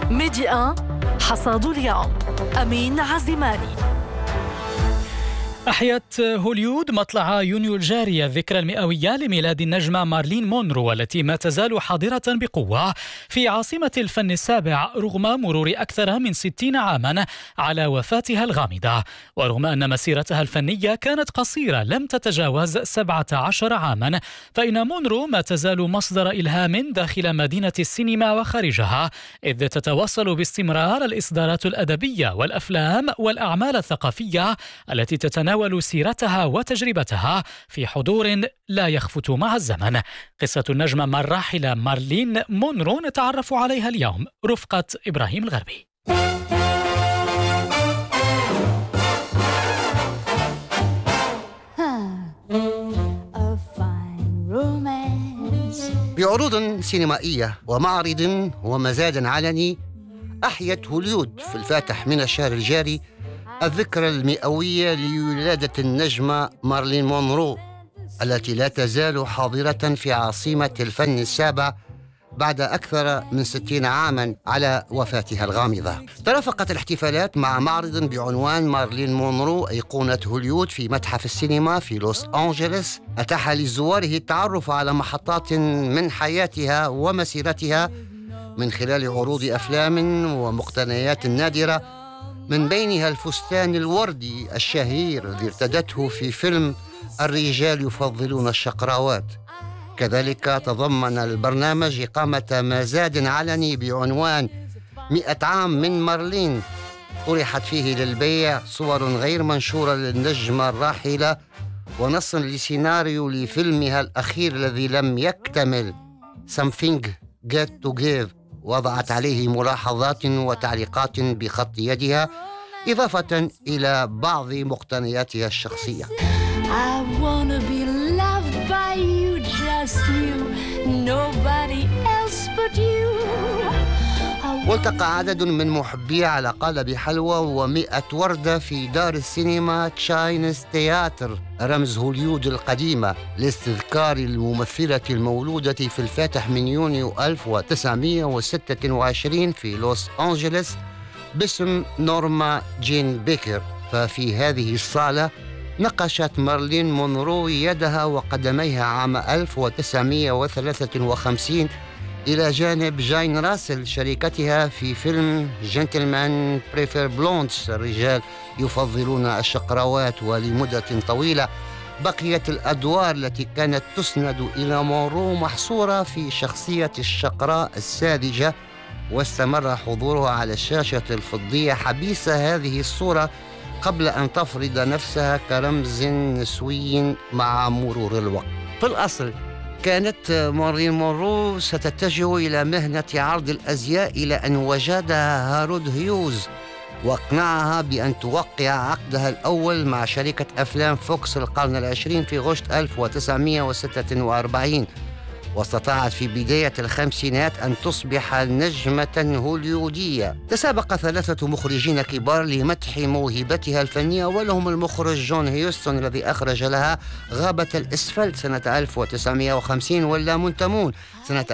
ميديا حصاد اليوم. أمين عزيماني. أحيت هوليود مطلع يونيو الجاري الذكرى المئوية لميلاد النجمة مارلين مونرو، والتي ما تزال حاضرة بقوة في عاصمة الفن السابع رغم مرور أكثر من 60 عاما على وفاتها الغامضة. ورغم أن مسيرتها الفنية كانت قصيرة لم تتجاوز 17 عاما، فإن مونرو ما تزال مصدر إلهام داخل مدينة السينما وخارجها، إذ تتواصل باستمرار الإصدارات الأدبية والأفلام والأعمال الثقافية التي تتناول سيرتها وتجربتها في حضور لا يخفت مع الزمن. قصة النجمة الراحلة مارلين مونرو نتعرف عليها اليوم رفقة إبراهيم الغربي. بعروض سينمائية ومعرض ومزاد علني، أحيت هوليود في الفاتح من الشهر الجاري الذكرى المئوية لولادة النجمة مارلين مونرو، التي لا تزال حاضرة في عاصمة الفن السابع بعد أكثر من 60 عاما على وفاتها الغامضة. ترافقت الاحتفالات مع معرض بعنوان مارلين مونرو أيقونة هوليود في متحف السينما في لوس أنجلوس، أتاح لزواره التعرف على محطات من حياتها ومسيرتها من خلال عروض أفلام ومقتنيات نادرة، من بينها الفستان الوردي الشهير الذي ارتدته في فيلم الرجال يفضلون الشقراوات. كذلك تضمن البرنامج إقامة مزاد علني بعنوان 100 عام من مارلين، طرحت فيه للبيع صور غير منشورة للنجمة الراحلة ونص لسيناريو لفيلمها الأخير الذي لم يكتمل Something Got to Give. وضعت عليه ملاحظات وتعليقات بخط يدها، إضافة إلى بعض مقتنياتها الشخصية. والتقى عدد من محبي على قالب حلوى و100 وردة في دار السينما تشاينز تياتر، رمز هوليود القديمة، لاستذكار الممثلة المولودة في الفاتح من يونيو 1926 في لوس أنجلوس باسم نورما جين بيكر. ففي هذه الصالة نقشت مارلين مونرو يدها وقدميها عام 1953 إلى جانب جين راسل شريكتها في فيلم جنتلمان بريفير بلوندز، الرجال يفضلون الشقراوات. ولمدة طويلة بقيت الأدوار التي كانت تسند إلى مونرو محصورة في شخصية الشقراء الساذجة، واستمر حضورها على الشاشة الفضية حبيسة هذه الصورة قبل أن تفرض نفسها كرمز نسوي مع مرور الوقت. في الأصل كانت مارلين مونرو ستتجه إلى مهنة عرض الأزياء إلى أن وجدها هارود هيوز واقنعها بأن توقع عقدها الأول مع شركة أفلام فوكس القرن العشرين في غشت 1946، واستطاعت في بداية الخمسينات أن تصبح نجمة هوليودية. تسابق 3 مخرجين كبار لمدح موهبتها الفنية، ولهم المخرج جون هيوستون الذي أخرج لها غابة الإسفلت سنة 1950 واللامنتمون سنة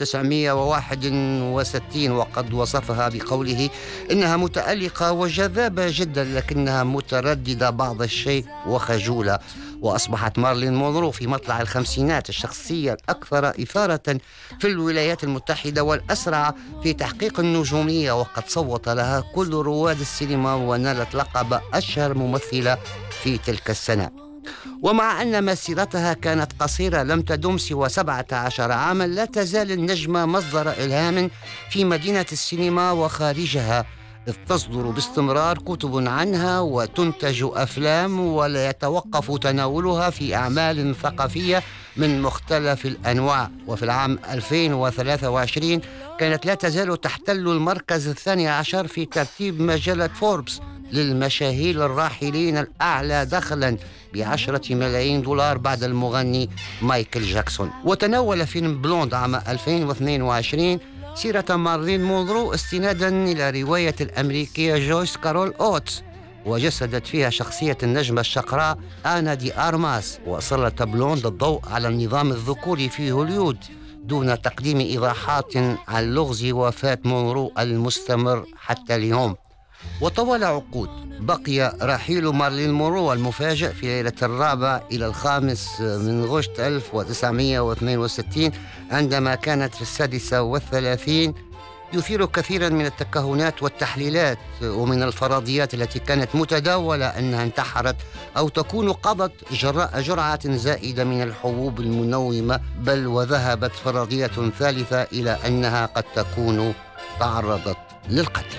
1961، وقد وصفها بقوله إنها متألقة وجذابة جدا لكنها مترددة بعض الشيء وخجولة. وأصبحت مارلين مونرو في مطلع الخمسينات الشخصية الأكثر إثارة في الولايات المتحدة والأسرع في تحقيق النجومية، وقد صوت لها كل رواد السينما ونالت لقب أشهر ممثلة في تلك السنة. ومع أن مسيرتها كانت قصيرة لم تدم سوى 17 عاما، لا تزال النجمة مصدر إلهام في مدينة السينما وخارجها، إذ تصدر باستمرار كتب عنها وتنتج أفلام، ولا يتوقف تناولها في أعمال ثقافية من مختلف الأنواع. وفي العام 2023 كانت لا تزال تحتل المركز 12 في ترتيب مجلة فوربس للمشاهير الراحلين الأعلى دخلا ب10 ملايين دولار بعد المغني مايكل جاكسون. وتناول فيلم بلوند عام 2022 سيرة مارلين مونرو استنادا إلى رواية الأمريكية جويس كارول أوتس، وجسدت فيها شخصية النجمة الشقراء آنا دي أرماس. وسلط بلوند الضوء على النظام الذكوري في هوليود دون تقديم إيضاحات عن لغز وفاة مونرو المستمر حتى اليوم. وطوال عقود بقي رحيل مارلين مونرو المفاجئ في ليلة 4 إلى 5 من غشت 1962 عندما كانت في 36 يثير كثيرا من التكهنات والتحليلات ومن الفرضيات التي كانت متداولة أنها انتحرت أو تكون قضت جراء جرعة زائدة من الحبوب المنومة، بل وذهبت فرضية ثالثة إلى أنها قد تكون تعرضت للقتل.